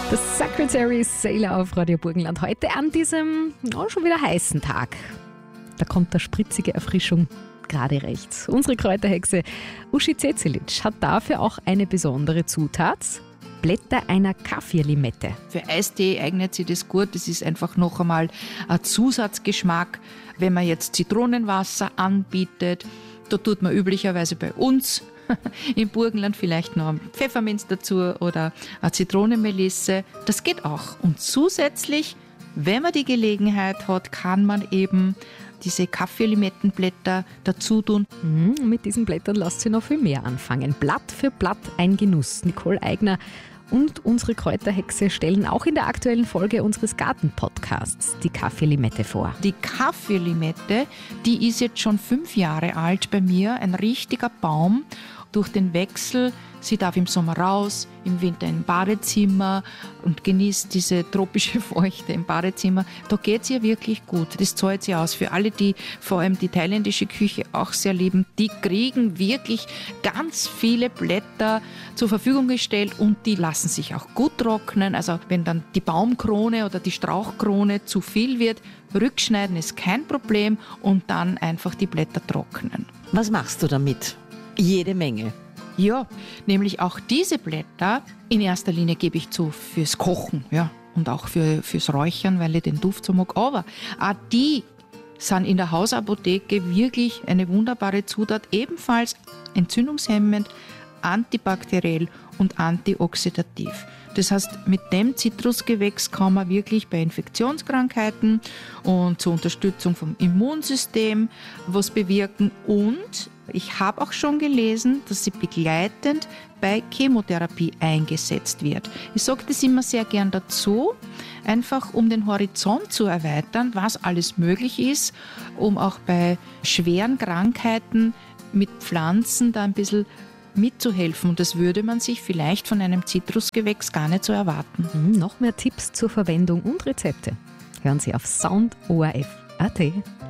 Das Secretary Sailor auf Radio Burgenland heute an diesem schon wieder heißen Tag. Da kommt der spritzige Erfrischung gerade recht. Unsere Kräuterhexe Uschi Cecilic hat dafür auch eine besondere Zutat: Blätter einer Kaffeelimette. Für Eistee eignet sich das gut. Das ist einfach noch einmal ein Zusatzgeschmack. Wenn man jetzt Zitronenwasser anbietet, da tut man üblicherweise bei uns im Burgenland vielleicht noch Pfefferminz dazu oder eine Zitronenmelisse. Das geht auch. Und zusätzlich, wenn man die Gelegenheit hat, kann man eben diese Kaffeelimettenblätter dazu tun. Mit diesen Blättern lässt sich noch viel mehr anfangen. Blatt für Blatt ein Genuss. Nicole Eigner und unsere Kräuterhexe stellen auch in der aktuellen Folge unseres Garten-Podcasts die Kaffeelimette vor. Die Kaffeelimette, die ist jetzt schon 5 Jahre alt bei mir, ein richtiger Baum. Durch den Wechsel, sie darf im Sommer raus, im Winter im Badezimmer und genießt diese tropische Feuchte im Badezimmer. Da geht es ihr wirklich gut. Das zahlt sie aus. Für alle, die vor allem die thailändische Küche auch sehr lieben, die kriegen wirklich ganz viele Blätter zur Verfügung gestellt und die lassen sich auch gut trocknen. Also wenn dann die Baumkrone oder die Strauchkrone zu viel wird, rückschneiden ist kein Problem und dann einfach die Blätter trocknen. Was machst du damit? Jede Menge. Ja, nämlich auch diese Blätter in erster Linie gebe ich zu fürs Kochen, ja, und auch fürs Räuchern, weil ich den Duft so mag. Aber auch die sind in der Hausapotheke wirklich eine wunderbare Zutat, ebenfalls entzündungshemmend, antibakteriell und antioxidativ. Das heißt, mit dem Zitrusgewächs kann man wirklich bei Infektionskrankheiten und zur Unterstützung vom Immunsystem was bewirken. Und ich habe auch schon gelesen, dass sie begleitend bei Chemotherapie eingesetzt wird. Ich sage das immer sehr gern dazu, einfach um den Horizont zu erweitern, was alles möglich ist, um auch bei schweren Krankheiten mit Pflanzen da ein bisschen mitzuhelfen. Und das würde man sich vielleicht von einem Zitrusgewächs gar nicht so erwarten. Noch mehr Tipps zur Verwendung und Rezepte hören Sie auf soundorf.at.